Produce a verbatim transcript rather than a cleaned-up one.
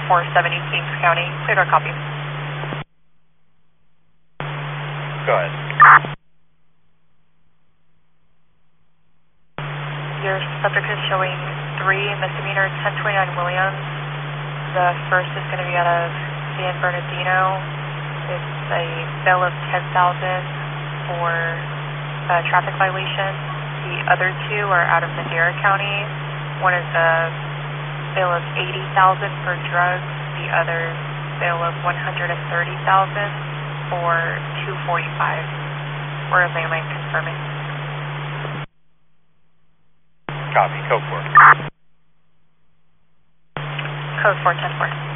four seventy, Kings County. Cleared our copy. Go ahead. Your subject is showing three misdemeanor ten twenty-nine Williams. The first is going to be out of San Bernardino. It's a bail of ten thousand for a traffic violation. The other two are out of Madera County. One is a bail of eighty thousand for drugs. The other bail of one hundred thirty thousand for two forty-five. We're a landline confirming. Copy. Code four. Code four ten four.